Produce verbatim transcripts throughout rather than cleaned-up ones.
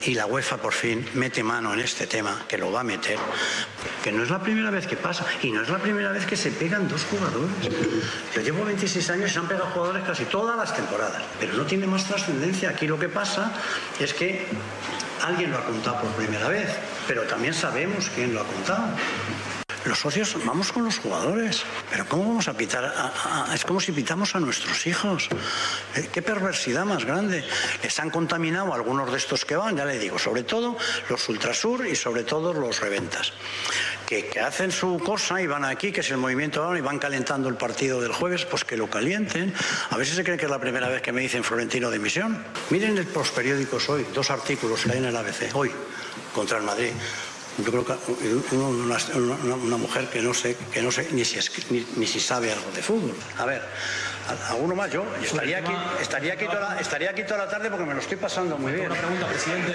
Y la UEFA por fin mete mano en este tema, que lo va a meter, que no es la primera vez que pasa y no es la primera vez que se pegan dos jugadores. Yo llevo veintiséis años y se han pegado jugadores casi todas las temporadas, pero no tiene más trascendencia. Aquí lo que pasa es que alguien lo ha contado por primera vez, pero también sabemos quién lo ha contado. Los socios, vamos con los jugadores, pero ¿cómo vamos a pitar? A, a, es como si pitamos a nuestros hijos. Eh, qué perversidad más grande. Les han contaminado a algunos de estos que van, ya le digo, sobre todo los Ultrasur y sobre todo los Reventas, que, que hacen su cosa y van aquí, que es el movimiento ahora, y van calentando el partido del jueves, pues que lo calienten. A ver si se creen que es la primera vez que me dicen Florentino de misión. Miren los periódicos hoy, dos artículos que hay en el A B C, hoy, contra el Madrid. Yo creo que una, una, una mujer que no sé, que no sé ni si, es, ni, ni si sabe algo de fútbol. A ver, alguno más yo. Estaría aquí, estaría aquí, toda la, estaría aquí toda la tarde porque me lo estoy pasando muy bien. Una pregunta, presidente.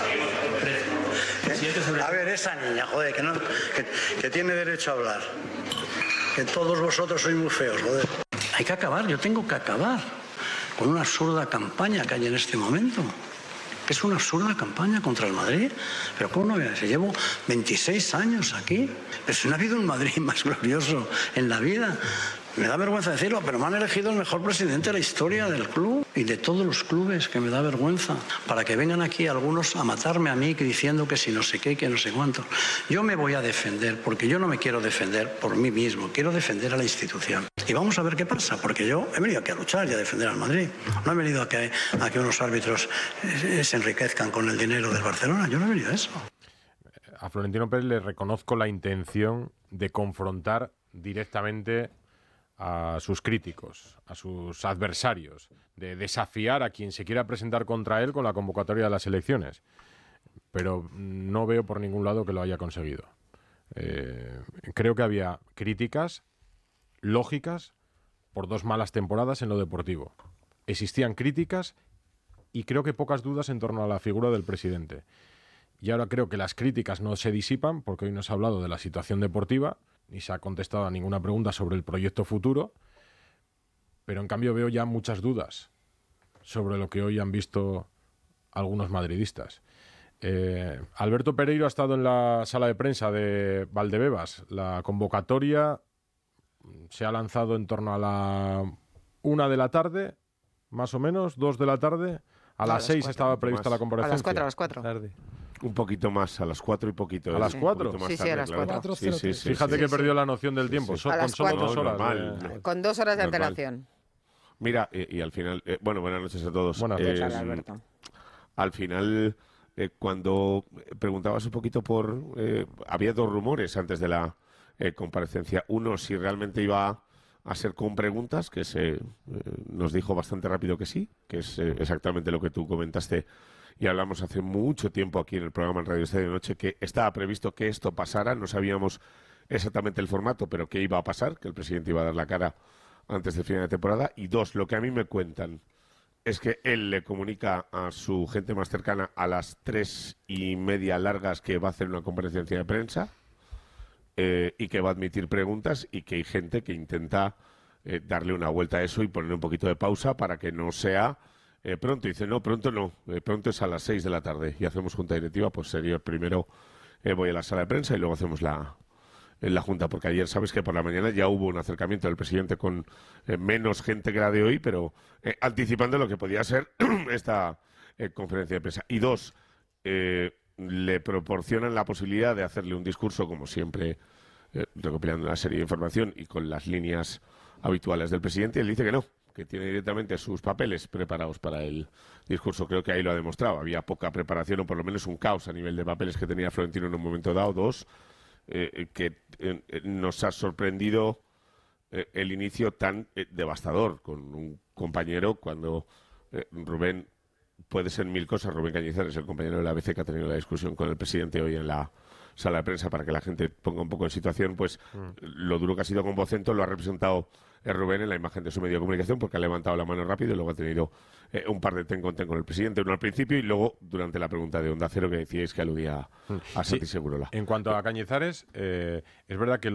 presidente sobre... A ver, esa niña, joder, que, no, que, que tiene derecho a hablar. Que todos vosotros sois muy feos, joder. Hay que acabar, yo tengo que acabar con una absurda campaña que hay en este momento. Es una absurda campaña contra el Madrid. Pero ¿cómo no voy a decir? Llevo veintiséis años aquí. Pero si no ha habido un Madrid más glorioso en la vida. Me da vergüenza decirlo, pero me han elegido el mejor presidente de la historia del club y de todos los clubes, que me da vergüenza. Para que vengan aquí algunos a matarme a mí diciendo que si no sé qué, que no sé cuánto. Yo me voy a defender, porque yo no me quiero defender por mí mismo. Quiero defender a la institución. Y vamos a ver qué pasa, porque yo he venido aquí a luchar y a defender al Madrid. No he venido a que, a que unos árbitros se enriquezcan con el dinero del Barcelona. Yo no he venido a eso. A Florentino Pérez le reconozco la intención de confrontar directamente a sus críticos, a sus adversarios, de desafiar a quien se quiera presentar contra él con la convocatoria de las elecciones. Pero no veo por ningún lado que lo haya conseguido. Eh, creo que había críticas lógicas por dos malas temporadas en lo deportivo. Existían críticas y creo que pocas dudas en torno a la figura del presidente. Y ahora creo que las críticas no se disipan porque hoy no se ha hablado de la situación deportiva ni se ha contestado a ninguna pregunta sobre el proyecto futuro, pero en cambio veo ya muchas dudas sobre lo que hoy han visto algunos madridistas. Eh, Alberto Pereiro ha estado en la sala de prensa de Valdebebas. La convocatoria se ha lanzado en torno a la una de la tarde, más o menos, dos de la tarde. A no, las seis estaba prevista la comparecencia. A las cuatro, a las cuatro. Tarde. Un poquito más, a las cuatro y poquito. ¿A las cuatro? Sí, sí, a las cuatro. Sí, sí, sí, Fíjate sí, que sí. perdió la noción del tiempo, Sí, sí. so, con solo cuatro. dos horas. Normal, de... no. Con dos horas de Normal. antelación. Mira, y, y al final, eh, bueno, buenas noches a todos. Buenas ¿Qué noches. tal, Alberto? Al final, eh, cuando preguntabas un poquito por... Eh, había dos rumores antes de la eh, comparecencia. Uno, si realmente iba a ser con preguntas, que se eh, nos dijo bastante rápido que sí, que es eh, exactamente lo que tú comentaste y hablamos hace mucho tiempo aquí en el programa en Radio Estadio Noche, que estaba previsto que esto pasara. No sabíamos exactamente el formato, pero que iba a pasar, que el presidente iba a dar la cara antes del final de temporada. Y dos, lo que a mí me cuentan es que él le comunica a su gente más cercana a las tres y media largas que va a hacer una comparecencia de prensa eh, y que va a admitir preguntas y que hay gente que intenta eh, darle una vuelta a eso y ponerle un poquito de pausa para que no sea eh, pronto. Y dice, no, pronto no, eh, pronto es a las seis de la tarde y hacemos junta directiva, pues sería primero eh, voy a la sala de prensa y luego hacemos la... en la Junta, porque ayer sabes que por la mañana ya hubo un acercamiento del presidente con eh, menos gente que la de hoy, pero eh, anticipando lo que podía ser esta eh, conferencia de prensa. Y dos, eh, le proporcionan la posibilidad de hacerle un discurso, como siempre, eh, recopilando una serie de información y con las líneas habituales del presidente. Él dice que no, que tiene directamente sus papeles preparados para el discurso. Creo que ahí lo ha demostrado. Había poca preparación o por lo menos un caos a nivel de papeles que tenía Florentino en un momento dado. Dos, Eh, que eh, nos ha sorprendido eh, el inicio tan eh, devastador con un compañero cuando eh, Rubén puede ser mil cosas. Rubén Cañizares, el compañero de la A B C que ha tenido la discusión con el presidente hoy en la sala de prensa para que la gente ponga un poco en situación, pues mm. lo duro que ha sido con Vocento lo ha representado eh, Rubén en la imagen de su medio de comunicación porque ha levantado la mano rápido y luego ha tenido eh, un par de ten con ten con el presidente, uno al principio y luego durante la pregunta de Onda Cero que decíais que aludía a Santi sí. Segurola. En cuanto a Cañizares, eh, es verdad que